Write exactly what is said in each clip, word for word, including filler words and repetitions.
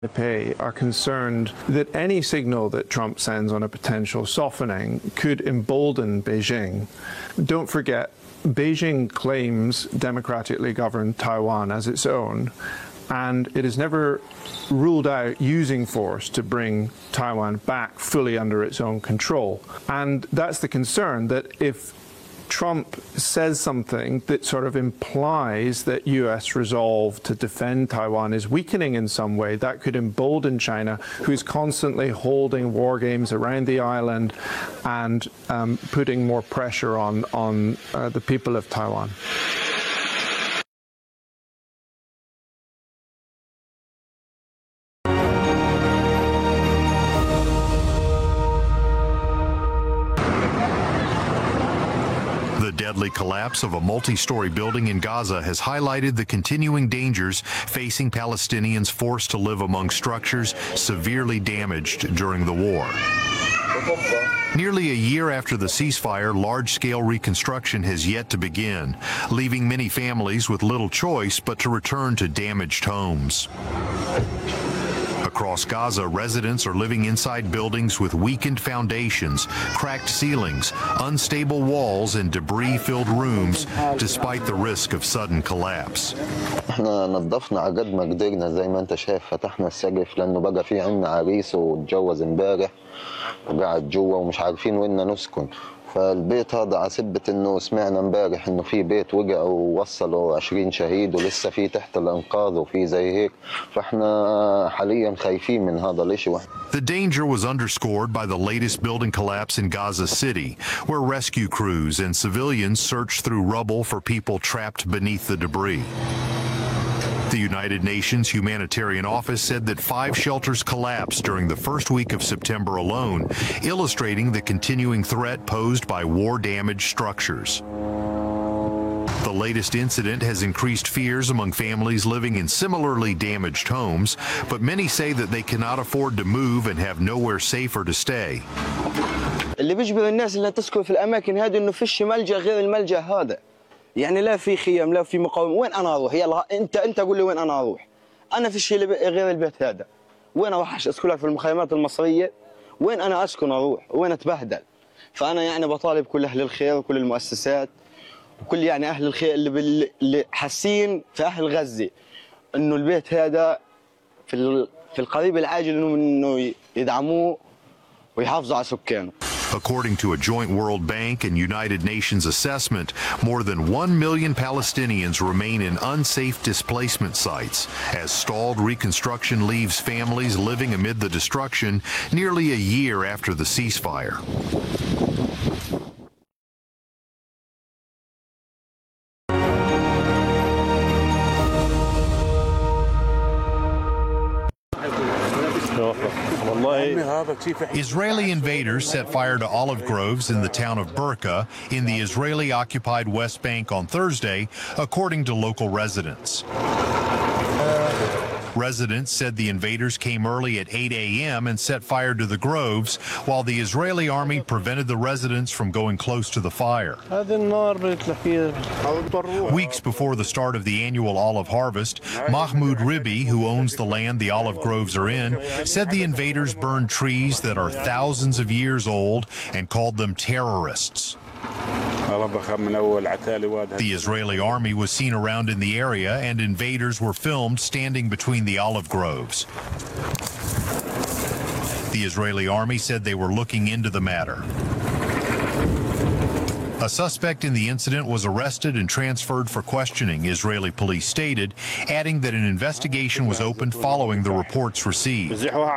Taipei are concerned that any signal that Trump sends on a potential softening could embolden Beijing. Don't forget, Beijing claims democratically governed Taiwan as its own, and it has never ruled out using force to bring Taiwan back fully under its own control. And that's the concern, that if Trump says something that sort of implies that U S resolve to defend Taiwan is weakening in some way, that could embolden China, who's constantly holding war games around the island and um, putting more pressure on, on uh, the people of Taiwan. The deadly collapse of a multi-story building in Gaza has highlighted the continuing dangers facing Palestinians forced to live among structures severely damaged during the war. Nearly a year after the ceasefire, large-scale reconstruction has yet to begin, leaving many families with little choice but to return to damaged homes. Across Gaza, residents are living inside buildings with weakened foundations, cracked ceilings, unstable walls, and debris-filled rooms, despite the risk of sudden collapse. احنا نظفنا على قد ما قدرنا زي ما انت شايف فتحنا السقف لانه بقى في عنا عريس واتجوز امبارح وقاعد جوا ومش عارفين وين نسكن. فالبيت هذا عسبة انه سمعنا امبارح انه في بيت وقع ووصلوا عشرين شهيد ولسه في تحت الانقاض وفي زي هيك فاحنا حاليا خايفين من هذا الاشي. The danger was underscored by the latest building collapse in Gaza City, where rescue crews and civilians searched through rubble for people trapped beneath the debris. The United Nations Humanitarian Office said that five shelters collapsed during the first week of September alone, illustrating the continuing threat posed by war-damaged structures. The latest incident has increased fears among families living in similarly damaged homes, but many say that they cannot afford to move and have nowhere safer to stay. اللي بيجبر الناس اللي تسكن في الأماكن هذه إنه فيش ملجأ غير الملجأ هذا. يعني لا في خيام لا في مقاومة، وين أنا أروح؟ يلا أنت أنت قول لي وين أنا أروح؟ أنا في شيء غير البيت هذا، وين أروح أسكن لك في المخيمات المصرية؟ وين أنا أسكن أروح؟ وين أتبهدل؟ فأنا يعني بطالب كل أهل الخير وكل المؤسسات وكل يعني أهل الخير اللي اللي حاسين في أهل غزة إنه البيت هذا في في القريب العاجل إنه إنه يدعموه ويحافظوا على سكانه. According to a joint World Bank and United Nations assessment, more than one million Palestinians remain in unsafe displacement sites as stalled reconstruction leaves families living amid the destruction nearly a year after the ceasefire. Israeli invaders set fire to olive groves in the town of Burqa in the Israeli-occupied West Bank on Thursday, according to local residents. Residents said the invaders came early at eight a m and set fire to the groves, while the Israeli army prevented the residents from going close to the fire. Weeks before the start of the annual olive harvest, Mahmoud Ribi, who owns the land the olive groves are in, said the invaders burned trees that are thousands of years old and called them terrorists. The Israeli army was seen around in the area, and invaders were filmed standing between the olive groves. The Israeli army said they were looking into the matter. A suspect in the incident was arrested and transferred for questioning, Israeli police stated, adding that an investigation was opened following the reports received.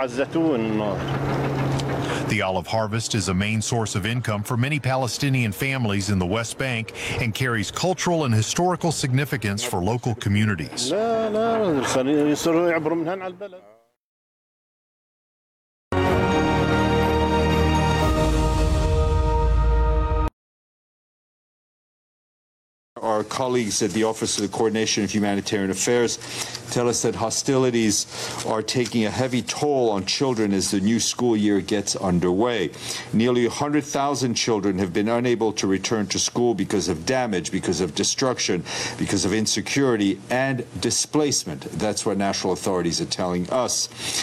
The olive harvest is a main source of income for many Palestinian families in the West Bank and carries cultural and historical significance for local communities. our colleagues at the Office of the Coordination of Humanitarian Affairs tell us that hostilities are taking a heavy toll on children as the new school year gets underway. Nearly one hundred thousand children have been unable to return to school because of damage, because of destruction, because of insecurity and displacement. That's what national authorities are telling us.